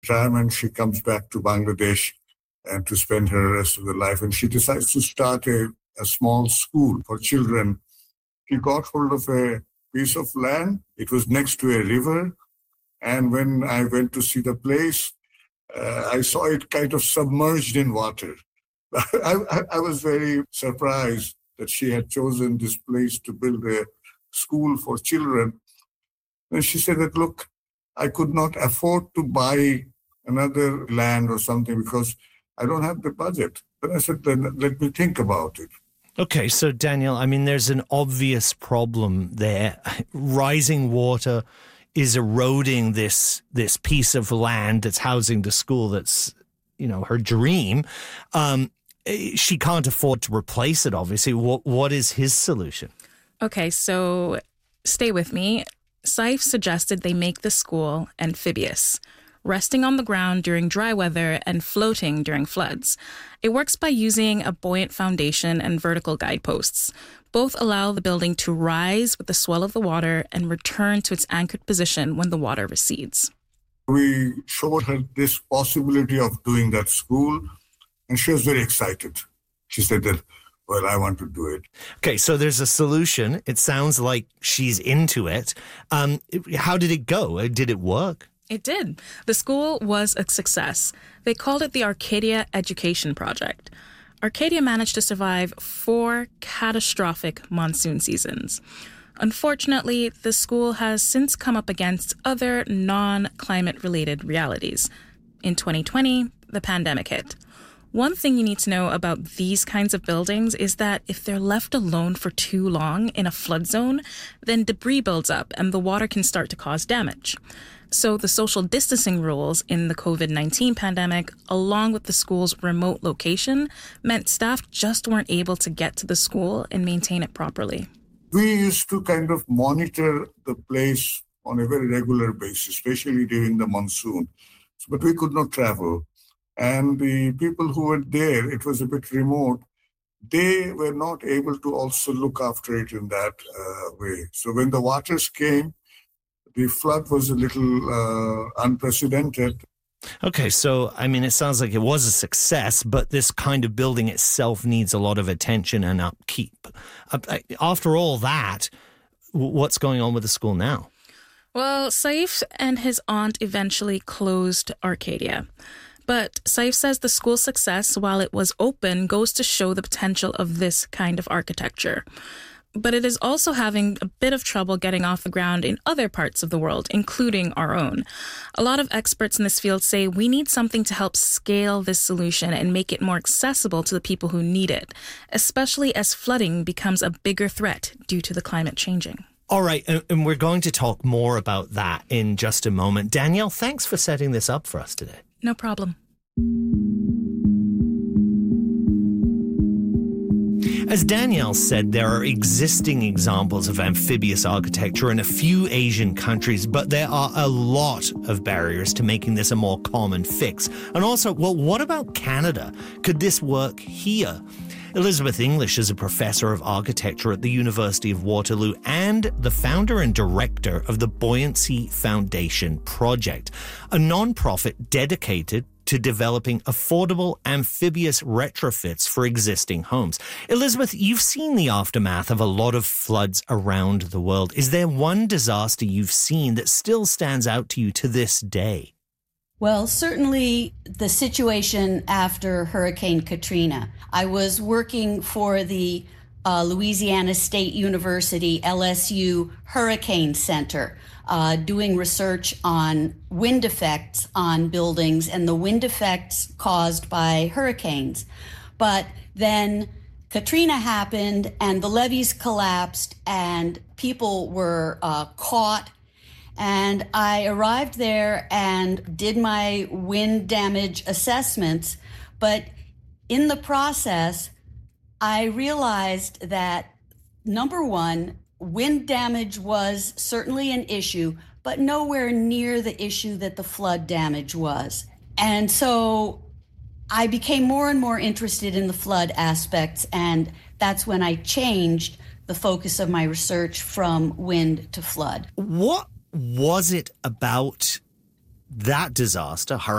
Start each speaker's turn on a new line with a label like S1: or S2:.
S1: retirement, she comes back to Bangladesh and to spend her rest of her life. And she decides to start a small school for children. She got hold of a piece of land. It was next to a river. And when I went to see the place, I saw it kind of submerged in water. I was very surprised that she had chosen this place to build a school for children. And she said that, look, I could not afford to buy another land or something because I don't have the budget. Then I said, then let me think about it.
S2: Okay, so Daniel, I mean, there's an obvious problem there. Rising water is eroding this piece of land that's housing the school that's, you know, her dream. She can't afford to replace it, obviously. What is his solution?
S3: Okay, so stay with me. Saif suggested they make the school amphibious, resting on the ground during dry weather and floating during floods. It works by using a buoyant foundation and vertical guideposts. Both allow the building to rise with the swell of the water and return to its anchored position when the water recedes.
S1: We showed her this possibility of doing that school, and she was very excited. She said that, well, I want to do it.
S2: Okay, so there's a solution. It sounds like she's into it. How did it go? Did it work?
S3: It did. The school was a success. They called it the Arcadia Education Project. Arcadia managed to survive 4 catastrophic monsoon seasons. Unfortunately, the school has since come up against other non-climate-related realities. In 2020, the pandemic hit. One thing you need to know about these kinds of buildings is that if they're left alone for too long in a flood zone, then debris builds up and the water can start to cause damage. So the social distancing rules in the COVID-19 pandemic, along with the school's remote location, meant staff just weren't able to get to the school and maintain it properly.
S1: We used to kind of monitor the place on a very regular basis, especially during the monsoon. But we could not travel. And the people who were there, it was a bit remote, they were not able to also look after it in that way. So when the waters came, the flood was a little unprecedented.
S2: Okay, so, I mean, it sounds like it was a success, but this kind of building itself needs a lot of attention and upkeep. After all that, what's going on with the school now?
S3: Well, Saif and his aunt eventually closed Arcadia. But Saif says the school's success, while it was open, goes to show the potential of this kind of architecture. But it is also having a bit of trouble getting off the ground in other parts of the world, including our own. A lot of experts in this field say we need something to help scale this solution and make it more accessible to the people who need it, especially as flooding becomes a bigger threat due to the climate changing.
S2: All right, and we're going to talk more about that in just a moment. Danielle, thanks for setting this up for us today.
S3: No problem.
S2: As Danielle said, there are existing examples of amphibious architecture in a few Asian countries, but there are a lot of barriers to making this a more common fix. And also, well, what about Canada? Could this work here? Elizabeth English is a professor of architecture at the University of Waterloo and the founder and director of the Buoyancy Foundation Project, a non-profit dedicated to developing affordable amphibious retrofits for existing homes. Elizabeth, you've seen the aftermath of a lot of floods around the world. Is there one disaster you've seen that still stands out to you to this day?
S4: Well, certainly the situation after Hurricane Katrina. I was working for the Louisiana State University LSU Hurricane Center, doing research on wind effects on buildings and the wind effects caused by hurricanes. But then Katrina happened and the levees collapsed and people were caught. And I arrived there and did my wind damage assessments. But in the process, I realized that, number one, wind damage was certainly an issue, but nowhere near the issue that the flood damage was. And so I became more and more interested in the flood aspects, and that's when I changed the focus of my research from wind to flood.
S2: What was it about that disaster, Hurricane